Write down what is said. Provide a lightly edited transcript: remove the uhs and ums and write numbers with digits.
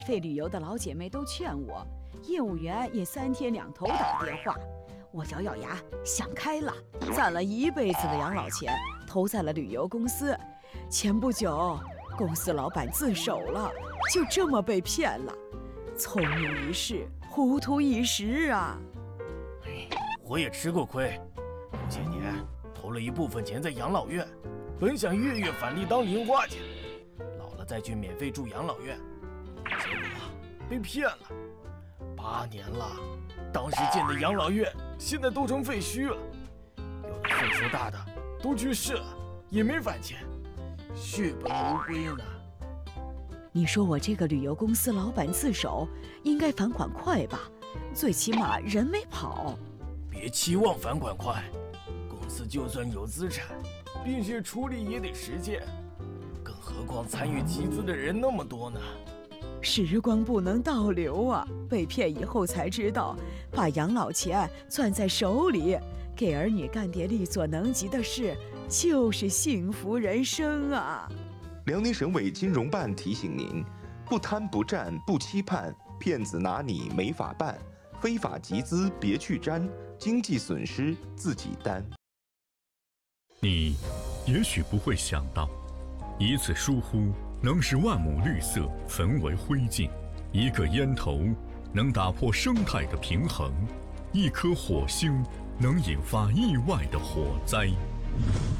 费旅游的老姐妹都劝我，业务员也3天2头打电话。我咬咬牙想开了，攒了一辈子的养老钱，投在了旅游公司。前不久，公司老板自首了，就这么被骗了。聪明一世，糊涂一时啊！ 我也吃过亏，前年投了一部分钱在养老院，本想月月返利当零花钱，老了再去免费住养老院，结果被骗了。8年了，当时建的养老院现在都成废墟了，有的岁数大的都去世了，也没返钱，血本无归呢。 你说我这个旅游公司老板自首，应该返款快吧？最起码人没跑。 别期望返款快，公司就算有资产，并且处理也得时间，更何况参与集资的人那么多呢。 时光不能倒流啊！被骗以后才知道，把养老钱攥在手里，给儿女干点力所能及的事，就是幸福人生啊！ 辽宁省委金融办提醒您：不贪不占不期盼，骗子拿你没法办，非法集资别去沾，经济损失自己担。 你也许不会想到，一次疏忽能使万亩绿色焚为灰烬，一个烟头能打破生态的平衡，一颗火星能引发意外的火灾。